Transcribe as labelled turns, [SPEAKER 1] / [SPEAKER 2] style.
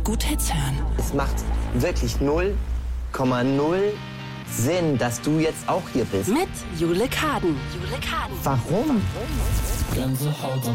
[SPEAKER 1] gut Hits hören.
[SPEAKER 2] Es macht wirklich 0,0 Sinn, dass du jetzt auch hier bist.
[SPEAKER 1] Mit Jule Kaden.
[SPEAKER 2] Warum?
[SPEAKER 3] Gänsehaut